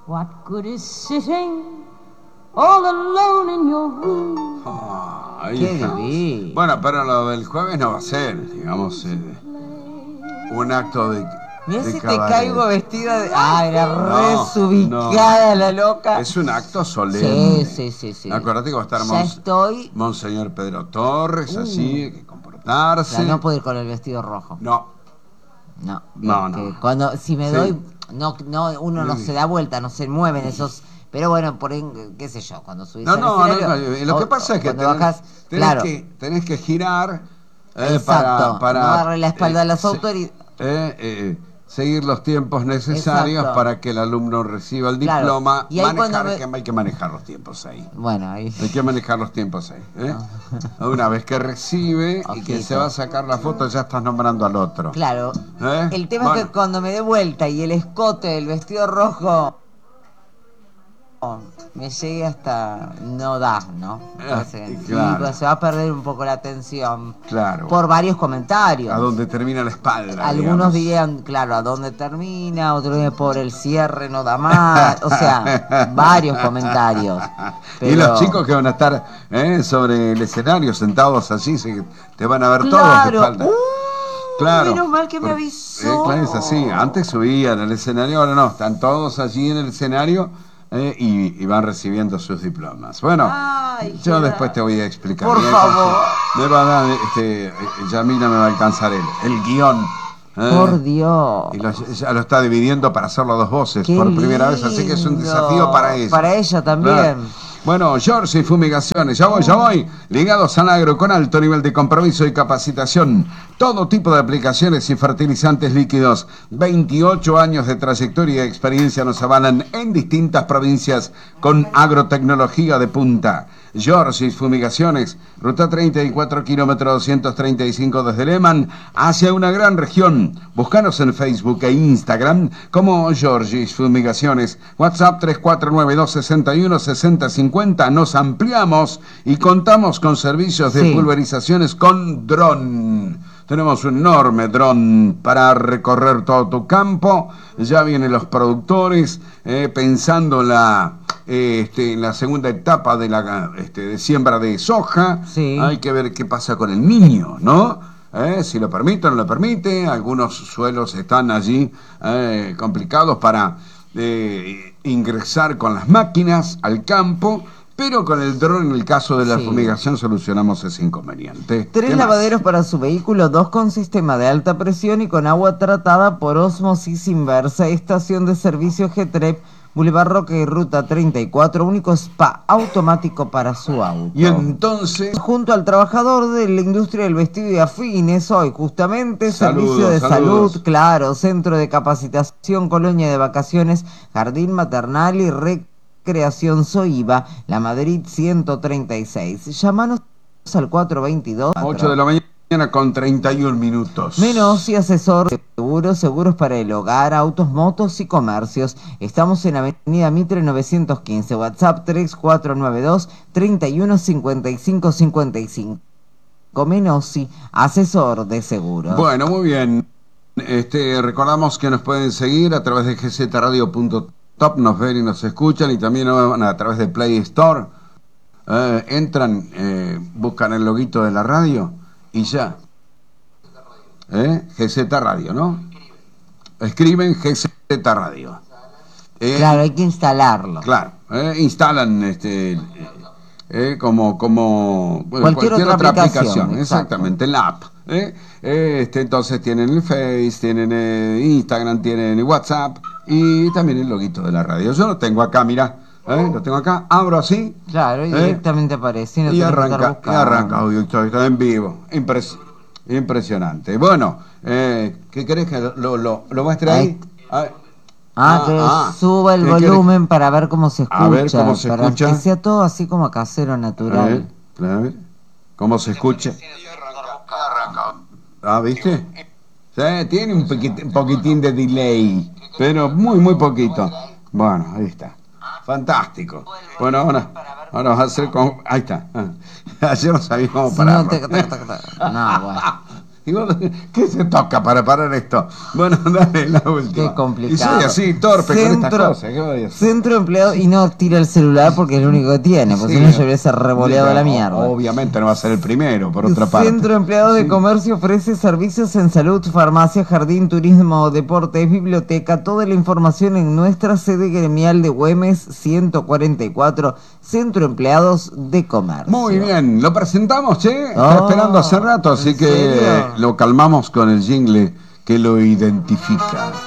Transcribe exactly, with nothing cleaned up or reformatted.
What good is sitting all alone in your room? Oh, ahí Qué está. divino. Bueno, pero lo del jueves no va a ser, digamos, eh, un acto de, Mirá de si te cabaret. caigo vestida de... Ah, era No, resubicada no. la loca. Es un acto solemne. Sí, sí, sí, sí. Acordate que va a estar Ya Mons- estoy... Monseñor Pedro Torres, Uh. así, hay que O comportarse. sea, no puedo ir con el vestido rojo. No, No, No, que no. cuando si me Sí. doy, no, no, uno no Sí. se da vuelta, no se mueven esos, pero bueno, por ahí, qué sé yo, cuando subís no, al no, no, escenario, no, lo que o- pasa o es que cuando tenés, bajás, tenés claro, que, tenés que girar eh, exacto, para, para no darle la espalda a las se- autoridades, eh, eh, seguir los tiempos necesarios Exacto. para que el alumno reciba el Claro. diploma. Y ahí cuando Manejar, me- que hay que manejar los tiempos ahí. bueno, ahí, Hay que manejar los tiempos ahí. ¿eh? Una vez que recibe y que Ojito. se va a sacar la foto, ya estás nombrando al otro. claro, ¿Eh? el tema Bueno. es que cuando me dé vuelta y el escote del vestido rojo me llegue hasta, no da, ¿no? Me Ah, parece que- claro. y pues se va a perder un poco la atención Claro. por varios comentarios. A donde termina la espalda. Algunos digamos. dirían, claro, a dónde termina, otros dirían, por el cierre no da más, o sea, varios comentarios. Y Pero- los chicos que van a estar eh, sobre el escenario sentados así, se, te van a ver todos de Claro, espalda. uh, Claro. menos mal que me Por- avisó. eh, claro, es así. Antes subían al escenario, ahora no, están todos allí en el escenario eh, y, y van recibiendo sus diplomas. Bueno, Ay, yo Gerard. después te voy a explicar. Por bien, favor. Me va a dar, este, eh, Yamila me va a alcanzar el, el guión. eh, Por Dios. Y lo, ya lo está dividiendo para hacerlo a dos voces Qué por primera vez, así que es un lindo. desafío para ella. Para ella también. Claro. Bueno, George y Fumigaciones, ya voy, ya voy. Ligados al agro con alto nivel de compromiso y capacitación. Todo tipo de aplicaciones y fertilizantes líquidos. veintiocho años de trayectoria y experiencia nos avalan en distintas provincias con agrotecnología de punta. George y Fumigaciones, ruta treinta y cuatro, kilómetro doscientos treinta y cinco desde Lehmann, hacia una gran región. Búscanos en Facebook e Instagram como George y Fumigaciones. WhatsApp tres cuatro nueve dos seis uno seis cero cinco cero. Nos ampliamos y contamos con servicios de Sí. pulverizaciones con dron. Tenemos un enorme dron para recorrer todo tu campo. Ya vienen los productores eh, pensando en la, eh, este, en la segunda etapa de la este, de siembra de soja. Sí. Hay que ver qué pasa con el niño, ¿no? Eh, si lo permite o no lo permite. Algunos suelos están allí eh, complicados para eh, ingresar con las máquinas al campo. Pero con el dron, en el caso de la Sí. fumigación, solucionamos ese inconveniente. Tres ¿Qué más? lavaderos para su vehículo, dos con sistema de alta presión y con agua tratada por ósmosis inversa. Estación de servicio G T R E P, Boulevard Roque y Ruta treinta y cuatro, único spa automático para su auto. Y entonces... Junto al trabajador de la industria del vestido y afines, hoy justamente, Saludos, servicio de saludos. salud, claro, centro de capacitación, colonia de vacaciones, jardín maternal y recreación Soiva, La Madrid ciento treinta y seis. Llámanos al cuatro veintidós. ocho de la mañana con treinta y un minutos. Menos y asesor de seguros, seguros para el hogar, autos, motos y comercios. Estamos en Avenida Mitre novecientos quince, WhatsApp tres cuatro nueve dos, treinta y uno, cincuenta y cinco cincuenta y cinco. Menossi, asesor de seguros. Bueno, muy bien. Este, recordamos que nos pueden seguir a través de g z radio punto top, nos ven y nos escuchan, y también a través de Play Store. Eh, entran, eh, buscan el loguito de la radio y ya. ¿Eh? G Z Radio, ¿no? Escriben G Z Radio. Eh, Claro, hay que instalarlo. Claro, eh, instalan este eh, eh, como como bueno, Cualquier otra aplicación, exacto. exactamente, la app. Eh, Eh, este, entonces tienen el Face, tienen eh, Instagram, tienen el WhatsApp y también el loguito de la radio. Yo lo tengo acá, mira, ¿eh? Lo tengo acá, abro así. Claro, y ¿eh? directamente aparece. Y, no Y tenés que estar arranca, y buscando. arranca, audio, está, está en vivo. Impres- impresionante. Bueno, eh, ¿qué querés que lo, lo, lo muestre ahí? Ah, Ah, que ah, suba el ¿qué volumen querés? para ver cómo se escucha. A ver cómo se para escucha. que sea todo así como casero, A natural. ver, a ver, ¿cómo se escucha? Ah, ¿viste? Sí, tiene un poquitín, un poquitín de delay, pero muy, muy poquito. Bueno, ahí está. Fantástico. Bueno, ahora, ahora vas a hacer con... Ahí está. Ayer no sabía cómo Si pararlo. no, te- te- te- te- no, bueno. Y vos, ¿qué se toca para parar esto? Bueno, dale la última. Qué complicado. Y soy así, torpe Centro, con estas cosas. ¿Qué voy a hacer? Centro empleado y no tira el celular porque es lo único que tiene, porque Sí, si no yo hubiese revoleado a la mierda. Obviamente no va a ser el primero, por otra parte. Centro Empleado de Sí. Comercio ofrece servicios en salud, farmacia, jardín, turismo, deportes, biblioteca. Toda la información en nuestra sede gremial de Güemes ciento cuarenta y cuatro, Centro Empleados de Comercio. Muy bien, lo presentamos, che. Está Oh, esperando hace rato, así ¿en que serio? lo calmamos con el jingle que lo identifica.